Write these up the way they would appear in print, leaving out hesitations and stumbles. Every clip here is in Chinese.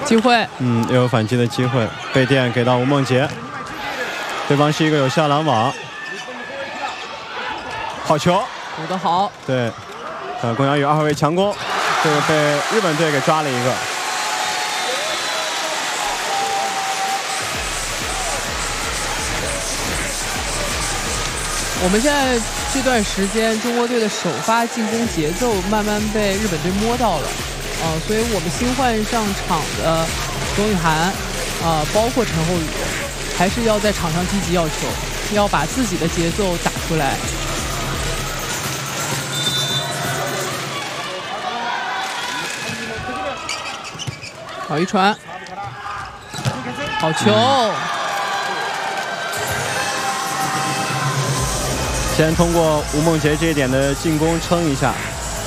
机会， 又有反击的机会，被电给到吴梦洁，对方是一个有下拦网，好球， 补得好， 对，龚阳宇2号位强攻，这个被日本队给抓了一个。 我们现在这段时间，中国队的首发进攻节奏慢慢被日本队摸到了，所以我们新换上场的董雨涵，包括陈后宇，还是要在场上积极要球，要把自己的节奏打出来。好一传，好球。 先通过吴梦洁这一点的进攻撑一下。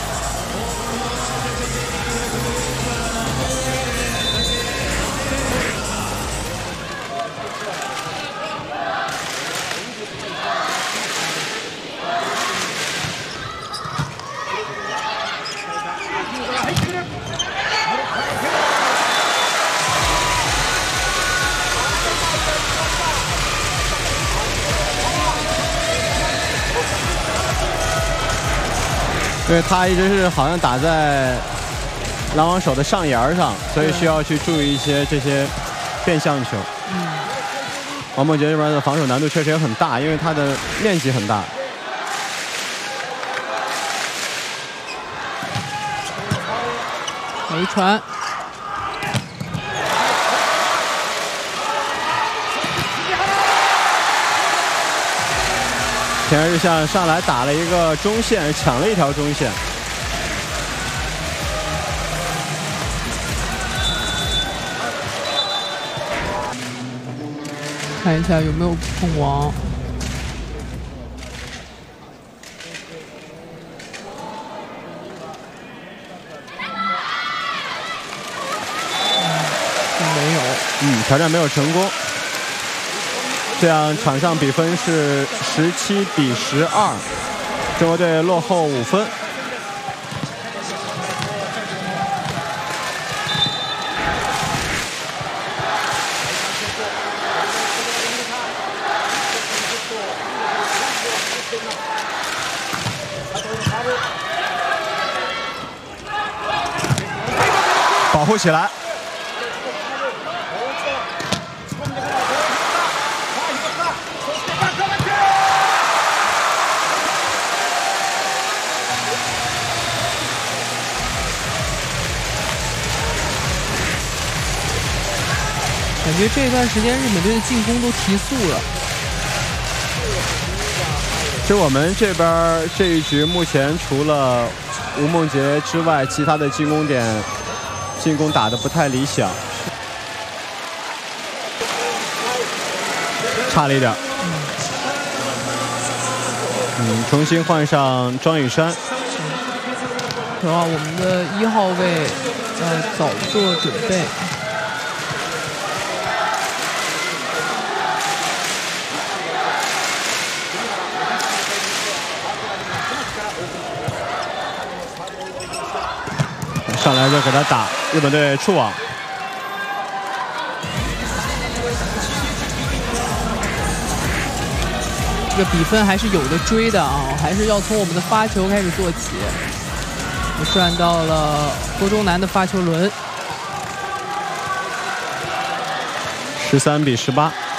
因为他一直是好像打在拦网手的上沿上，所以需要去注意一些这些变向球。王梦洁这边的防守难度确实也很大，因为他的面积很大。 好一传， 田日向上来打了一个中线，抢了一条中线。 看一下有没有碰网。没有。 挑战没有成功。这样场上比分是17比12，中国队落后5分。保护起来。 感觉这段时间日本队的进攻都提速了。 其实我们这边这一局目前除了吴梦洁之外，其他的进攻打得不太理想，差了一点。重新换上庄雨珊。 我们的1号位要早做准备。 上来就给他打，日本队触网。 这个比分还是有的追的啊，还是要从我们的发球开始做起。转到了郭忠南的发球轮。 13比18。